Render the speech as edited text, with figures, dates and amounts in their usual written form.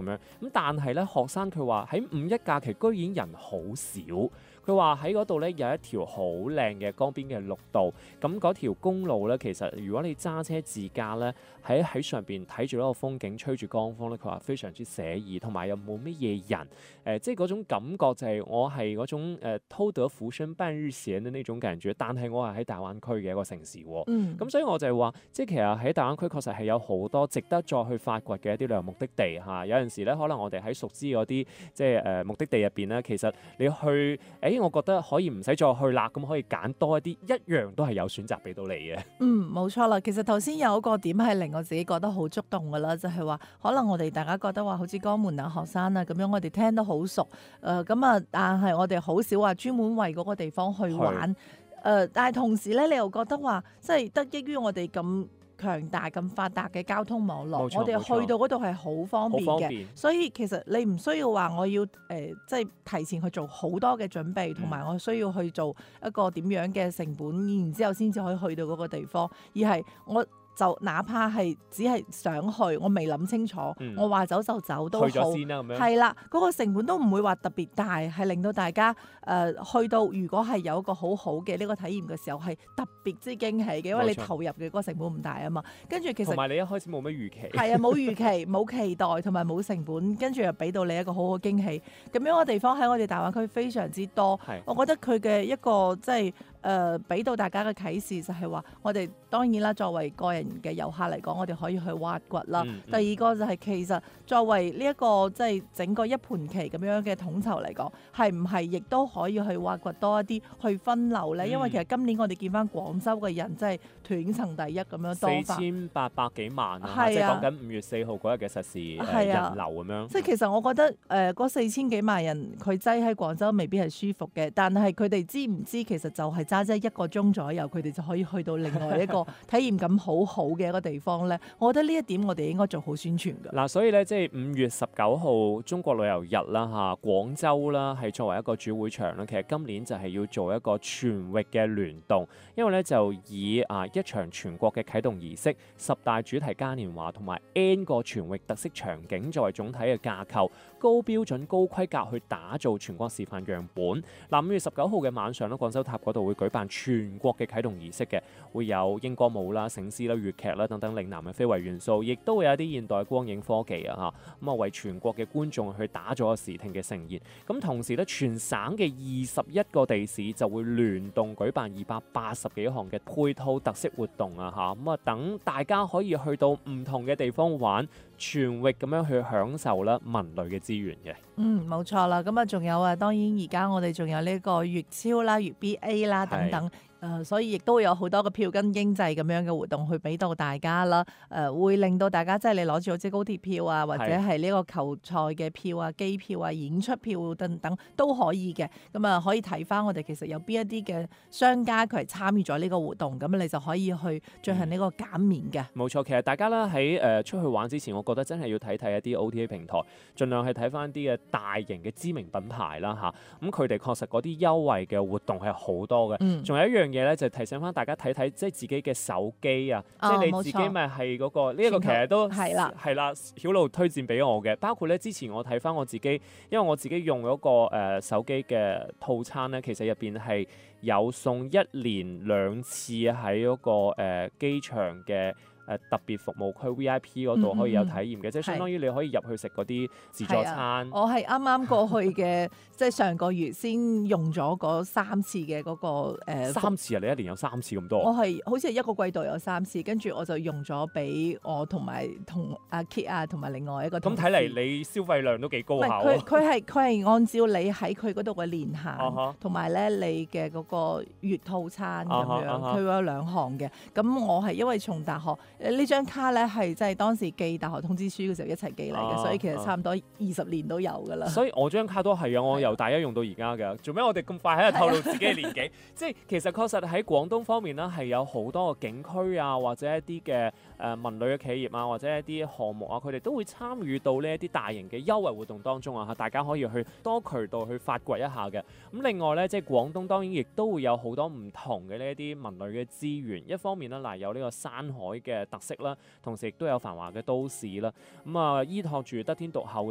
樣。咁但係咧，學生佢話喺五一假期居然人好少。佢話喺嗰度咧有一條好靚嘅江邊嘅綠道，咁嗰條公路咧其實如果你揸車自駕咧，喺上邊睇住嗰個風景，吹住江風咧，佢話非常之寫意，同埋又冇乜嘢人，即係嗰種感覺就係我係嗰種偷得浮生半日閒嘅呢種感覺，但係我係喺大灣區嘅一個城市喎。咁所以我就係話，即係其實喺大灣區確實係有好多值得再去發掘嘅一啲旅遊目的地嚇。有陣時咧，可能我哋喺熟知嗰啲即係目的地入邊咧，其實你去我覺得可以唔使再去啦，咁可以揀多一啲，一樣都係有選擇俾到你嘅。 冇錯啦。其實頭先有一個點係令我自己覺得好觸動㗎啦，就係話可能我哋大家覺得話好似江門啊、學生啊咁樣，我哋聽得好熟，咁啊，但係我哋好少話專門為嗰個地方去玩，但係同時咧，你又覺得話即係得益於我哋咁強大咁發達嘅交通網絡，我哋去到嗰度係好方便嘅，所以其實你唔需要話我要即係提前去做好多嘅準備，同埋我需要去做一個點樣嘅成本，然之後先至可以去到嗰個地方，而係我就哪怕係只係想去，我未諗清楚，我話走就走都好， 去咗先啦咁樣。 係啦，嗰個成本都唔會話特別大，係令到大家去到如果係有一個好好嘅呢個體驗嘅時候，係特別之驚喜嘅，因為你投入嘅嗰個成本唔大啊嘛。跟住其實同埋你一開始冇乜預期， 係啊，冇預期、冇期待同埋冇成本，跟住又俾到你一個好好驚喜。咁樣嘅地方喺我哋大灣區非常之多，我覺得佢嘅一個即係俾到大家嘅啟示就係話，我哋當然啦，作為個人嘅遊客嚟講，我哋可以去挖掘啦。第二個就係其實作為呢一個即係整個一盤棋咁樣嘅統籌嚟講，係唔係亦都可以去挖掘多一啲去分流咧？因為其實今年我哋見翻廣州嘅人真係斷層第一咁樣多 4800幾萬啊，即係講緊5月4號嗰日嘅實時人流咁樣。 即係其實我覺得嗰4000幾萬人佢擠喺廣州未必係舒服嘅，但係佢哋知唔知其實就係揸1個鐘左右，佢哋就可以去到另外一個體驗感好好嘅一個地方咧。我覺得呢一點我哋應該做好宣傳㗎。 嗱，所以咧即係5月19號中國旅遊日啦嚇，廣州啦係作為一個主會場啦，其實今年就係要做一個全域嘅聯動，因為咧就以一場全國嘅啟動儀式、10大主題嘉年華同埋 N 個全域特色場景作為總體嘅架構，高標準高規格去打造全國示範樣本。嗱，5月19號嘅晚上咧，廣州塔嗰度會舉辦全國嘅啟動儀式嘅，會有英歌舞啦、醒獅啦、粵劇啦等等嶺南嘅非遺元素，亦都會有啲現代光影科技啊嚇，咁啊為全國嘅觀眾去打造個視聽嘅盛宴。咁同時咧，全省嘅21個地市就會聯動舉辦280幾項嘅配套特色活動啊嚇，咁啊等大家可以去到唔同嘅地方玩，全域咁樣去享受啦文旅嘅資源嘅。 冇錯啦。咁啊，仲有啊，當然而家我哋仲有呢個粵超啦、粵 BA 啦等等。所以亦都會有好多個票根經濟咁樣嘅活動去俾到大家啦。會令到大家即係你攞住好似高鐵票啊，或者係呢個球賽嘅票啊、機票啊、演出票等等都可以嘅。咁啊，可以睇翻我哋其實有邊一啲嘅商家佢係參與咗呢個活動，咁你就可以去進行呢個減免嘅。 冇錯，其實大家咧喺出去玩之前，我覺得真係要睇睇一啲 OTA 平台，盡量係睇翻啲嘅大型嘅知名品牌啦嚇。咁佢哋確實嗰啲優惠嘅活動係好多嘅。仲有一樣嘢咧，就提醒翻大家睇睇即係自己嘅手機啊，即係你自己咪係嗰個呢一個其實都係啦，曉露推薦俾我嘅。包括咧之前我睇翻我自己，因為我自己用嗰個手機嘅套餐咧，其實入邊係有送1年2次喺嗰個機場嘅特別服務區 VIP 嗰度可以有體驗嘅，即係相當於你可以入去食嗰啲自助餐。 我係啱啱過去嘅，即係上個月先用咗嗰3次嘅嗰個 3次啊！你一年有3次咁多？ 我係好似係一個季度有3次，跟住我就用咗俾我同阿 Kit 啊，同埋另外一個同事。 咁睇嚟你消費量都幾高下喎。 佢係按照你喺佢嗰度嘅年限，同埋咧你嘅嗰個月套餐咁樣，佢會有2項嘅。咁我係因為從大學。呢張卡咧係即係當時寄大學通知書嘅時候一齊寄嚟嘅，所以其實差唔多20年都有㗎啦。 所以我張卡都係啊，我由大一用到而家㗎。做咩我哋咁快喺度透露自己嘅年紀？即係其實確實喺廣東方面咧係有好多個景區啊，或者一啲嘅文旅嘅企業啊，或者一啲項目啊，佢哋都會參與到呢一啲大型嘅優惠活動當中啊，大家可以去多渠道去發掘一下嘅。咁另外咧，即係廣東當然亦都會有好多唔同嘅呢一啲文旅嘅資源。一方面咧，嗱有呢個山海嘅特色啦，同時亦都有繁華嘅都市啦。咁依託住得天獨厚嘅